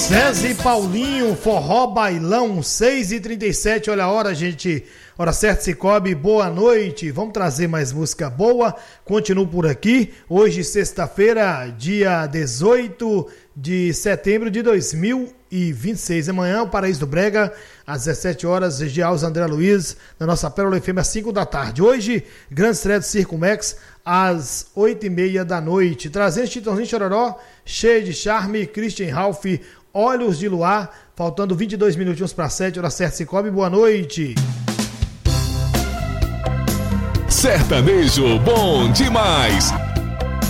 César e Paulinho, forró bailão, 6h37, olha a hora, gente. Hora certa, Cicobi, boa noite. Vamos trazer mais música boa. Continuo por aqui. Hoje, sexta-feira, dia 18 de setembro de 2026. Amanhã, o Paraíso do Brega, às 17 horas, Regiaus André Luiz, na nossa Pérola FM, às 5 da tarde. Hoje, grande estreia do Circo Max, às 8h30 da noite. Trazendo Chitãozinho Chororó, cheio de charme, Christian Ralph, Olhos de Luar, faltando 22 minutinhos para 7, hora certa, Cicobi, boa noite. Sertanejo bom demais.